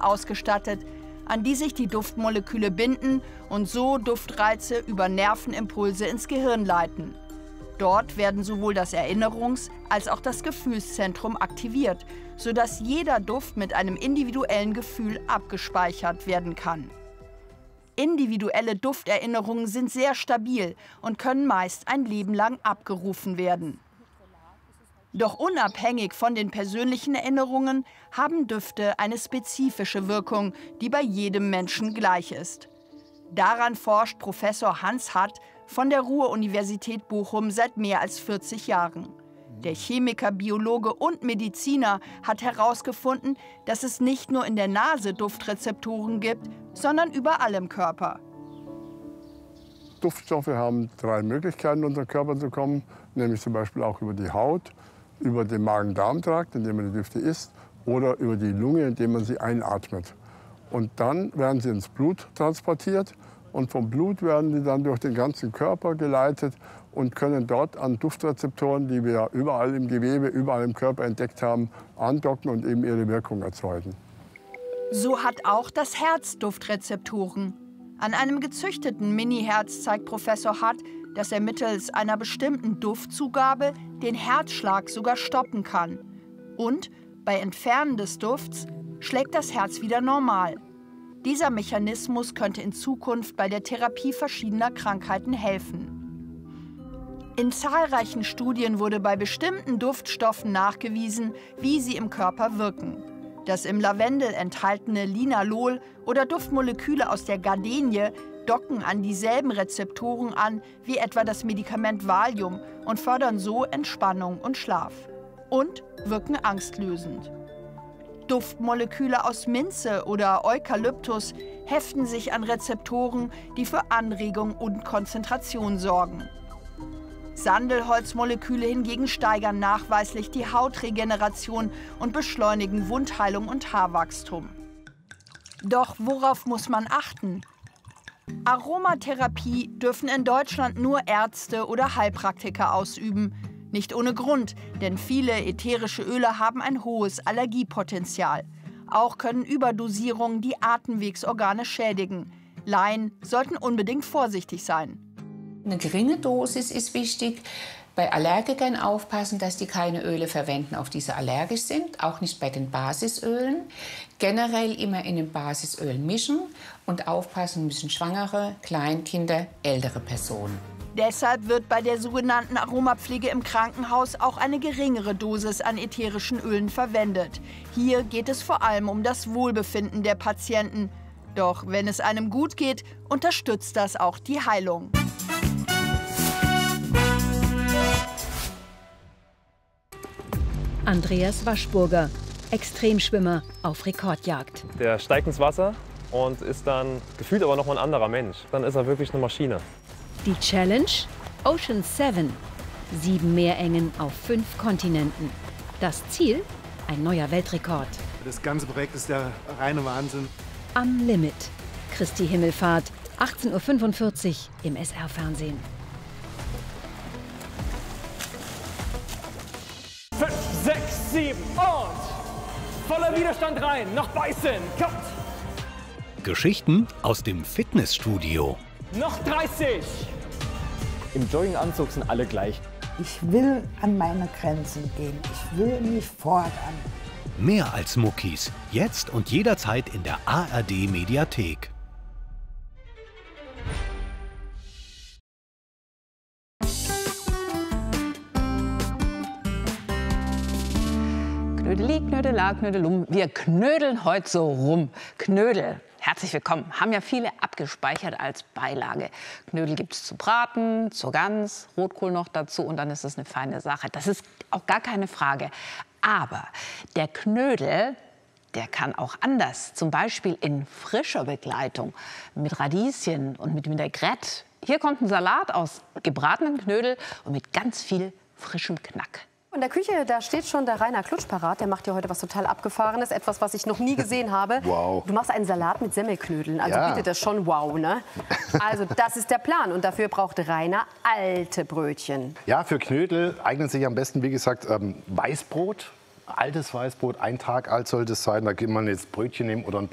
ausgestattet, an die sich die Duftmoleküle binden und so Duftreize über Nervenimpulse ins Gehirn leiten. Dort werden sowohl das Erinnerungs- als auch das Gefühlszentrum aktiviert, sodass jeder Duft mit einem individuellen Gefühl abgespeichert werden kann. Individuelle Dufterinnerungen sind sehr stabil und können meist ein Leben lang abgerufen werden. Doch unabhängig von den persönlichen Erinnerungen haben Düfte eine spezifische Wirkung, die bei jedem Menschen gleich ist. Daran forscht Professor Hans Hatt von der Ruhr-Universität Bochum seit mehr als 40 Jahren. Der Chemiker, Biologe und Mediziner hat herausgefunden, dass es nicht nur in der Nase Duftrezeptoren gibt, sondern überall im Körper. Duftstoffe haben 3 Möglichkeiten, in unseren Körper zu kommen, nämlich zum Beispiel auch über die Haut, über den Magen-Darm-Trakt, indem man die Düfte isst, oder über die Lunge, indem man sie einatmet. Und dann werden sie ins Blut transportiert und vom Blut werden sie dann durch den ganzen Körper geleitet und können dort an Duftrezeptoren, die wir überall im Gewebe, überall im Körper entdeckt haben, andocken und eben ihre Wirkung erzeugen. So hat auch das Herz Duftrezeptoren. An einem gezüchteten Mini-Herz zeigt Professor Hatt, dass er mittels einer bestimmten Duftzugabe den Herzschlag sogar stoppen kann. Und bei Entfernen des Dufts schlägt das Herz wieder normal. Dieser Mechanismus könnte in Zukunft bei der Therapie verschiedener Krankheiten helfen. In zahlreichen Studien wurde bei bestimmten Duftstoffen nachgewiesen, wie sie im Körper wirken. Das im Lavendel enthaltene Linalol oder Duftmoleküle aus der Gardenie docken an dieselben Rezeptoren an wie etwa das Medikament Valium und fördern so Entspannung und Schlaf. Und wirken angstlösend. Duftmoleküle aus Minze oder Eukalyptus heften sich an Rezeptoren, die für Anregung und Konzentration sorgen. Sandelholzmoleküle hingegen steigern nachweislich die Hautregeneration und beschleunigen Wundheilung und Haarwachstum. Doch worauf muss man achten? Aromatherapie dürfen in Deutschland nur Ärzte oder Heilpraktiker ausüben. Nicht ohne Grund, denn viele ätherische Öle haben ein hohes Allergiepotenzial. Auch können Überdosierungen die Atemwegsorgane schädigen. Laien sollten unbedingt vorsichtig sein. Eine geringe Dosis ist wichtig. Bei Allergikern aufpassen, dass die keine Öle verwenden, auf die sie allergisch sind. Auch nicht bei den Basisölen. Generell immer in den Basisölen mischen und aufpassen müssen Schwangere, Kleinkinder, ältere Personen. Deshalb wird bei der sogenannten Aromapflege im Krankenhaus auch eine geringere Dosis an ätherischen Ölen verwendet. Hier geht es vor allem um das Wohlbefinden der Patienten. Doch wenn es einem gut geht, unterstützt das auch die Heilung. Andreas Waschburger, Extremschwimmer auf Rekordjagd. Der steigt ins Wasser und ist dann gefühlt aber noch mal ein anderer Mensch. Dann ist er wirklich eine Maschine. Die Challenge? Ocean 7. 7 Meerengen auf 5 Kontinenten. Das Ziel? Ein neuer Weltrekord. Das ganze Projekt ist der reine Wahnsinn. Am Limit. Christi Himmelfahrt, 18:45 Uhr im SR-Fernsehen. 5, 6, 7 und voller Widerstand rein, noch beißen, kommt! Geschichten aus dem Fitnessstudio. Noch 30! Im Jogginganzug sind alle gleich. Ich will an meine Grenzen gehen. Ich will mich fordern. Mehr als Muckis. Jetzt und jederzeit in der ARD-Mediathek. Knödeli, Knödela, Knödelum. Wir knödeln heute so rum. Knödel. Herzlich willkommen. Haben ja viele abgespeichert als Beilage. Knödel gibt es zu braten, zur Gans, Rotkohl noch dazu und dann ist es eine feine Sache. Das ist auch gar keine Frage. Aber der Knödel, der kann auch anders. Zum Beispiel in frischer Begleitung mit Radieschen und mit Vinaigrette. Hier kommt ein Salat aus gebratenen Knödel und mit ganz viel frischem Knack. In der Küche, da steht schon der Rainer Klutsch parat. Der macht ja heute was total Abgefahrenes. Etwas, was ich noch nie gesehen habe. Wow. Du machst einen Salat mit Semmelknödeln. Also Ja. bietet das schon wow, ne? Also das ist der Plan. Und dafür braucht Rainer alte Brötchen. Ja, für Knödel eignet sich am besten, wie gesagt, Weißbrot. Altes Weißbrot, 1 Tag alt sollte es sein. Da kann man jetzt Brötchen nehmen oder ein